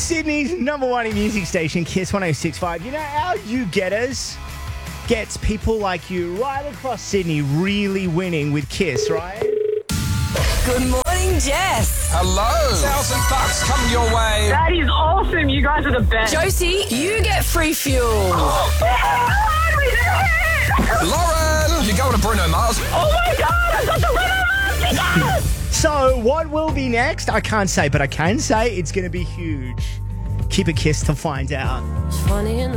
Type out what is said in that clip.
Sydney's number one in music station, Kiss 106.5. You know, our You-Getters gets people like you right across Sydney really winning with Kiss, right? Good morning, Jess. Hello. $1,000 coming your way. That is awesome. You guys are the best. Josie, you get free fuel. Lauren, you're going to Bruno Mars. Oh my God, I've got the Bruno Mars ticket. So, what will be next? I can't say, but I can say it's going to be huge. Keep a kiss to find out. Funny